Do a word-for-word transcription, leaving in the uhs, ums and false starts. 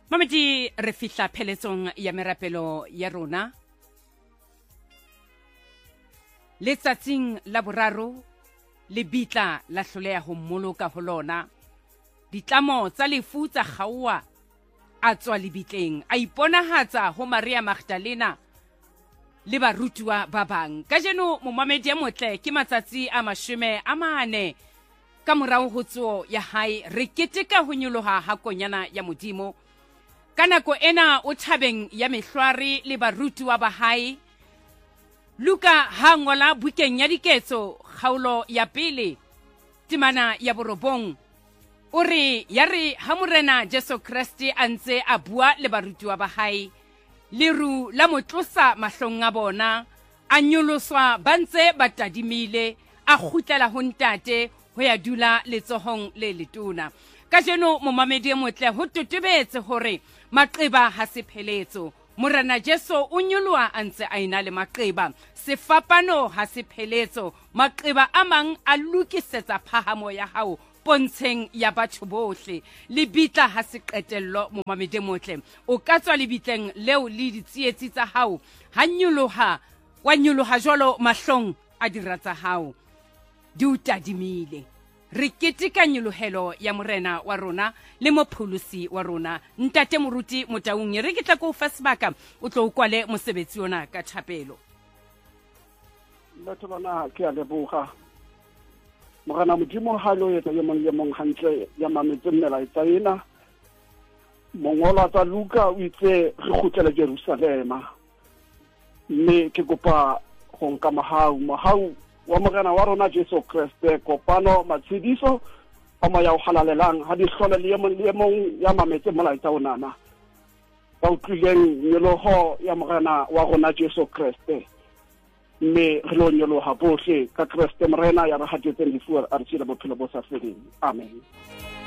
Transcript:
Mamedi re fihla pheletsong ya merapelo ya rona. Letsatsing la boraro le bitla la hloleha ho mmoloka ho lona. Ditlamo tsa lefu tsa kgaoa a tswa lebitleng a iponahatsa ho Maria Magdalena le barutuwa ba bang. Kajeno momamedi ya motle ke matsatsi a mashome a mane ka morao ho tso ya hae re keteka ho nyoloha ha konyana ya modimo. Ka nako ena o thabeng ya mehlwari le barutuwa ba hae. Luka ha ngola bukeng ya diketso kgaolo ya pele temana ya borobong o re ya re ha morena Jesu Kriste a ntse a bua le barutuwa ba hae leru la motlosa mahlong a bona a nyoloswa ba ntse ba tadimile a kgutlela ho ntate ho ya dula letsohong le letona. Kajeno momamedi motle ho totobetse hore maqeba ha se pheletso. Morena Jesu o nyoloha a ntse a ena le maqeba. Sefapano ha se pheletso. Maqeba a mang a lokisetsa phahamo ya hao pontsheng ya batho bohle. Lebitla ha se qetello momamedi motle. O ka tswa lebitleng leo le ditsietsi tsa hao. Ha nyoloha wa nyoloha jwalo mahlong a diratsa hao. Di o tadimile. Re keteka nyolohelo ya morena wa rona le mopholosi wa rona ntate moruti Motaung. Re ke tla go fa sebaka o tlo o kwale mosebetsi ona ka thapelo. Batho bana ke a leboga. Morena modimo ha lo etsa ye mong le mong hantle ya mametse mmela etsa ena. Mongolo tsa Luka o itse re kgutlela Jerusalema. Mme ke kopa go nka mahau mahau wa morena wa rona Jesu Kriste kopano matshidiso a ma ya o halalelang ha di hlole le yemong le yemong ya mametse molaetsa onana ba utlileng nyoloho ya morena wa rona Jesu Kriste mme re lo nyoloha bohle ka Kriste morena ya re hatetseng lefu a re tshela bophelo bo sa feleng. Amen.